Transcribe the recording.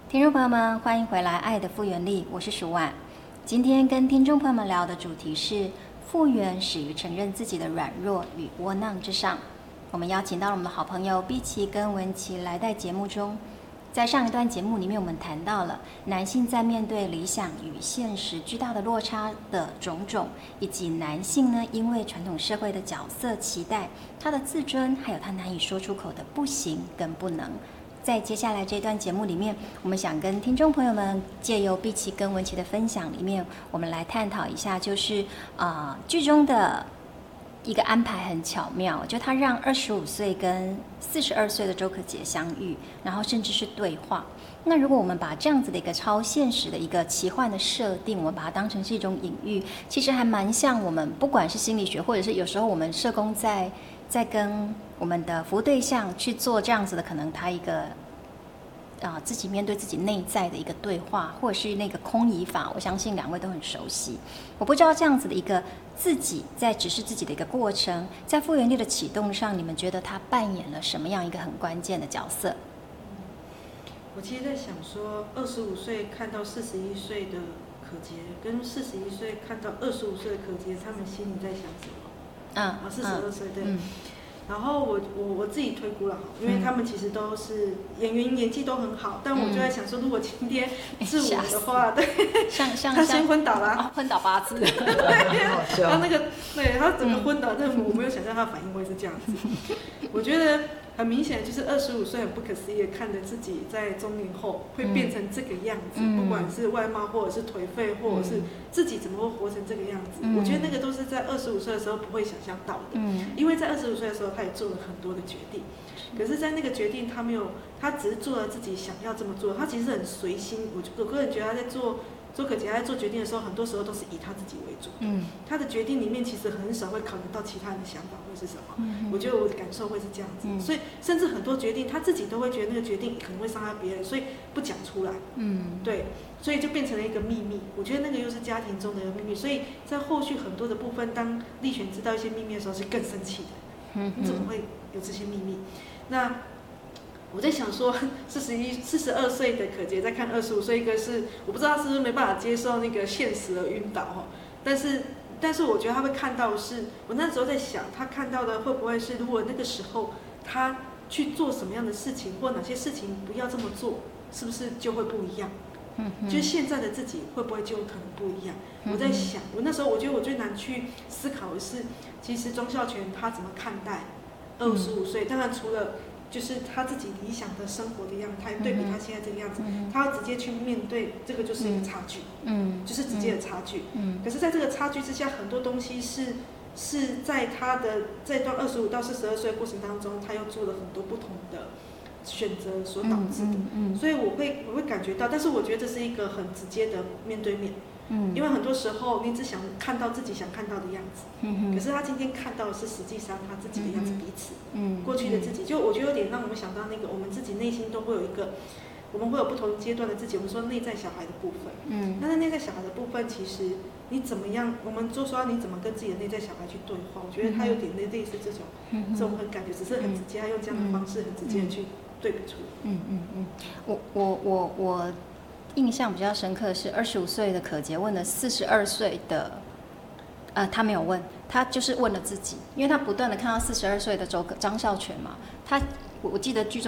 听众朋友们，欢迎回来《爱的复原力》，我是舒婉。今天跟听众朋友们聊的主题是复原始于承认自己的软弱与窝囊之上。我们邀请到了我们的好朋友碧琪跟文琪来在节目中。在上一段节目里面，我们谈到了男性在面对理想与现实巨大的落差的种种，以及男性呢因为传统社会的角色期待，他的自尊还有他难以说出口的不行跟不能。在接下来这段节目里面，我们想跟听众朋友们借由碧琪跟文琪的分享里面，我们来探讨一下，就是剧中的一个安排很巧妙，就他让25岁跟42岁的周可杰相遇，然后甚至是对话。那如果我们把这样子的一个超现实的一个奇幻的设定，我们把它当成是一种隐喻，其实还蛮像我们不管是心理学，或者是有时候我们社工在跟我们的服务对象去做这样子的，可能他一个自己面对自己内在的一个对话，或者是那个空疑法，我相信两位都很熟悉。我不知道这样子的一个自己在指示自己的一个过程，在复原力的启动上，你们觉得他扮演了什么样一个很关键的角色？ 我其实在想说，25岁看到41岁的可杰，跟41岁看到25岁的可杰，他们心里在想什么？42岁对。然后我自己推估了，因为他们其实都是演员，演技都很好，但我就在想说，如果今天是我的话，对，他先昏倒了， 昏倒8次， 他那个对他整个昏倒，但我没有想象他的反应会是这样子。我觉得很明显，就是25岁很不可思议的看着自己在中年后会变成这个样子，不管是外貌或者是颓废，或者是自己怎么会活成这个样子，我觉得那个都是在25岁的时候不会想象到的，因为在25岁的时候他也做了很多的决定，可是在那个决定他只是做了自己想要这么做，他其实很随心。我个人觉得他在周可杰在做决定的时候，很多时候都是以他自己为主。他的决定里面其实很少会考虑到其他人的想法会是什么。我觉得我的感受会是这样子，所以甚至很多决定他自己都会觉得那个决定可能会伤害别人，所以不讲出来。对，所以就变成了一个秘密。我觉得那个又是家庭中的一个秘密，所以在后续很多的部分，当立璇知道一些秘密的时候，是更生气的。你怎么会有这些秘密？那我在想说，42岁的可杰在看25岁，一个是我不知道他是不是没办法接受那个现实而晕倒哈，但是我觉得他会看到的是，我那时候在想，他看到的会不会是，如果那个时候他去做什么样的事情，或哪些事情不要这么做，是不是就会不一样？就是现在的自己会不会就可能不一样？我在想，我那时候我觉得我最难去思考的是，其实庄孝全他怎么看待25岁？当然除了就是他自己理想的生活的样态，对比他现在这个样子，他要直接去面对，这个就是一个差距，就是直接的差距。可是在这个差距之下，很多东西是在他的这段25到42岁的过程当中，他又做了很多不同的选择所导致的，所以我会感觉到，但是我觉得这是一个很直接的面对面。因为很多时候你只想看到自己想看到的样子，可是他今天看到的是实际上他自己的样子，彼此，过去的自己，就我觉得有点让我们想到那个我们自己内心都会有一个，我们会有不同阶段的自己，我们说内在小孩的部分，那在内在小孩的部分，其实你怎么样，我们就说你怎么跟自己的内在小孩去对话，我觉得他有点类似这种很感觉，只是很直接，他用这样的方式很直接的去对比出来。 我印象比较深刻的是25岁的可杰问了42岁的，他没有问，他就是问了自己，因为他不断的看到42岁的张孝全嘛，我记得剧中